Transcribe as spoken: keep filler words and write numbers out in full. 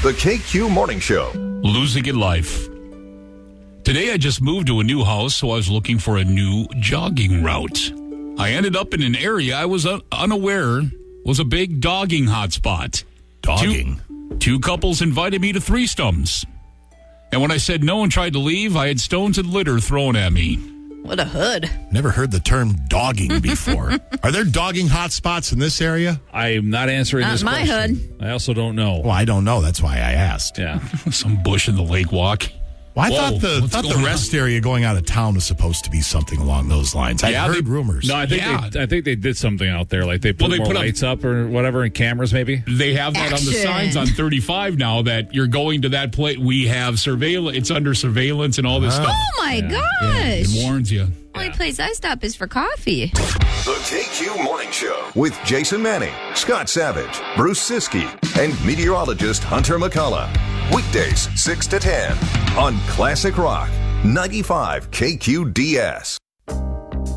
The K Q Morning Show. Losing in life. Today I just moved to a new house, so I was looking for a new jogging route. I ended up in an area I was un- unaware was a big dogging hotspot. Dogging? Two, two couples invited me to threesomes. And when I said no and tried to leave, I had stones and litter thrown at me. What a hood. Never heard the term dogging before. Are there dogging hotspots in this area? I'm not answering Not this my question. hood. I also don't know. Well, I don't know. That's why I asked. Yeah. Some bush in the lake walk. Well, I Whoa, thought the what's thought the going rest area going out of town was supposed to be something along those lines. I Yeah, heard they- rumors. No, I think Yeah. they, I think they did something out there. Like they put Well, they more put up- lights up or whatever, and cameras maybe. They have that on the Action. signs on thirty-five now that you're going to that place. We have surveillance. It's under surveillance and all this stuff. Oh, my It gosh. warns you. Only place I stop is for coffee. The K Q Morning Show with Jason Manning, Scott Savage, Bruce Siskey, and meteorologist Hunter McCullough. Weekdays six to ten on Classic Rock ninety-five K Q D S.